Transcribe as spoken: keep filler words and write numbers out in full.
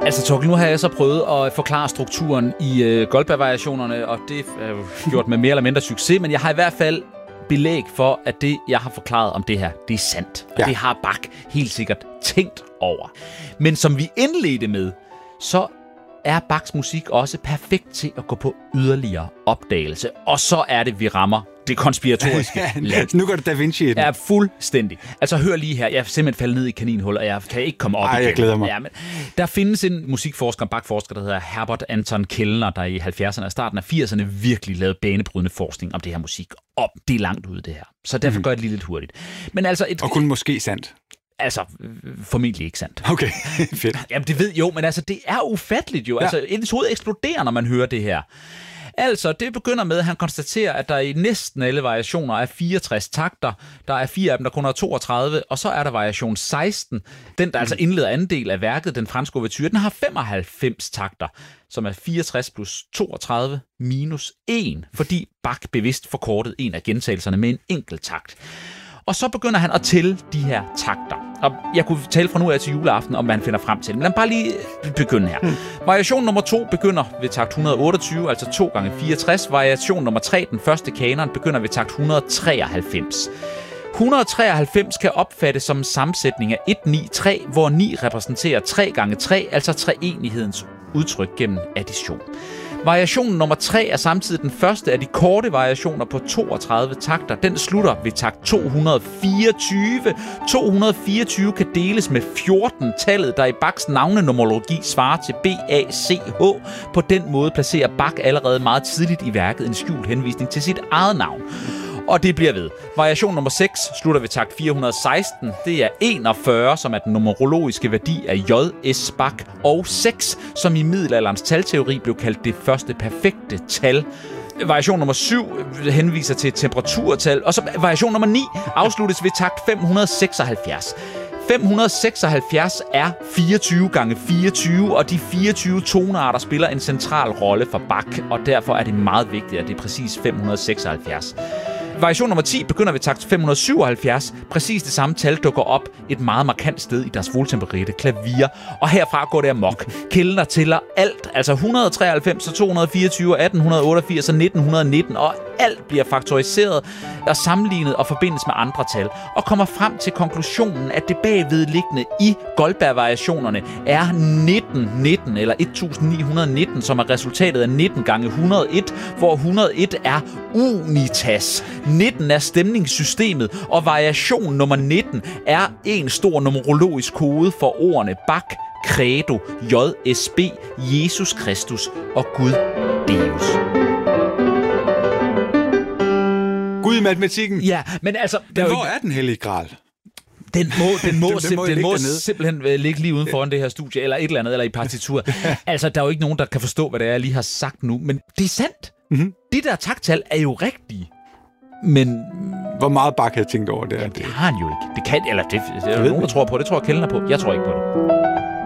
Altså, Torkel, nu har jeg så prøvet at forklare strukturen i øh, Goldberg-variationerne, og det er jo gjort med mere eller mindre succes, men jeg har i hvert fald belæg for, at det, jeg har forklaret om det her, det er sandt. Og ja. Det har Bach helt sikkert tænkt over. Men som vi indledte med, så er Bachs musik også perfekt til at gå på yderligere opdagelse. Og så er det, vi rammer det konspiratoriske land. Nu går det Da Vinci i den. Ja, fuldstændig. Altså, hør lige her. Jeg er simpelthen faldet ned i kaninhul, og jeg kan ikke komme op Ej, igen. jeg glæder mig. Ja, men der findes en musikforsker, en Bach-forsker, der hedder Herbert Anton Kellner, der i halvfjerdserne og starten af firserne virkelig lavede banebrydende forskning om det her musik. Og det er langt ude, det her. Så derfor mm. gør jeg det lige lidt hurtigt. Men altså et, og kun måske sandt. Altså, formentlig ikke sandt. Okay, fedt. Jamen, det ved jo, men altså, det er ufatteligt jo. Ja. Altså, ens hoved eksploderer, når man hører det her. Altså, det begynder med, at han konstaterer, at der i næsten alle variationer er fireogtres takter. Der er fire af dem, der kun er toogtredive, og så er der variation seksten. Den, der altså indleder anden del af værket, den franske ouverture, den har femoghalvfems takter, som er fireogtres plus toogtredive minus en, fordi Bach bevidst forkortede en af gentagelserne med en enkelt takt. Og så begynder han at tælle de her takter. Og jeg kunne tale fra nu af til juleaften, om hvad han finder frem til. Men lad mig bare lige begynde her. Hmm. Variation nummer to begynder ved takt et hundrede og otteogtyve, altså to gange fireogtres. Variation nummer tre, den første kanon, begynder ved takt et hundrede og treoghalvfems. et hundrede og treoghalvfems kan opfattes som en sammensætning af et ni tre, hvor ni repræsenterer tre gange tre, altså treenighedens udtryk gennem addition. Variation nummer tre er samtidig den første af de korte variationer på toogtredive takter. Den slutter ved takt to hundrede og fireogtyve. to hundrede og fireogtyve kan deles med fjorten, tallet der i Bachs navnenumerologi svarer til B A C H. På den måde placerer Bach allerede meget tidligt i værket en skjult henvisning til sit eget navn. Og det bliver ved. Variation nummer seks slutter ved takt fire hundrede og seksten. Det er enogfyrre, som er den numerologiske værdi af J S Bach, og seks, som i middelalderens talteori blev kaldt det første perfekte tal. Variation nummer syv henviser til et temperaturtal, og så variation nummer ni afsluttes ved takt fem hundrede og seksoghalvfjerds. fem hundrede og seksoghalvfjerds er fireogtyve gange fireogtyve, og de fireogtyve tonearter spiller en central rolle for Bach, og derfor er det meget vigtigt, at det er præcis fem hundrede og seksoghalvfjerds. Variation nummer ti begynder ved takt fem hundrede og syvoghalvfjerds. Præcis det samme tal dukker op et meget markant sted i Das Wohltempererte klavier, og herfra går det amok. Kellner tæller alt, altså et hundrede og treoghalvfems og to hundrede og fireogtyve og atten otteogfirs og nitten nitten, og alt bliver faktoriseret og sammenlignet og forbindes med andre tal, og kommer frem til konklusionen, at det bagvedliggende i Goldberg-variationerne er nitten nitten, eller et tusind ni hundrede nitten, som er resultatet af nitten gange et hundrede og en, hvor et hundrede og en er unitas. nitten er stemningssystemet, og variation nummer nitten er en stor numerologisk kode for ordene Bach, Credo, J S B, Jesus Kristus og Gud Deus. Gud i matematikken. Ja, men altså... Men hvor ikke... er den hellige gral? Den må, den må, den, den må, sim- den må dernede. simpelthen ligge lige uden foran det her studie, eller et eller andet, eller i partitur. Altså, der er jo ikke nogen, der kan forstå, hvad det er, jeg lige har sagt nu, men det er sandt. Mm-hmm. De der taktal er jo rigtige. Men... Hvor meget Bach havde tænkt over det? Jamen, det har han jo ikke. Det kan... Eller det, det er jo nogen, der tror på det. Det tror jeg Kellner på. Jeg tror ikke på det.